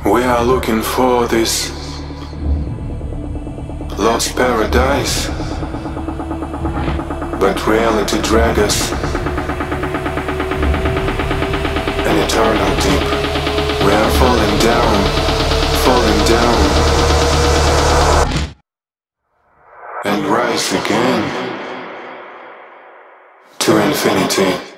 We are looking for this lost paradise, but reality drags us an eternal deep. We are falling down, and rise again to infinity.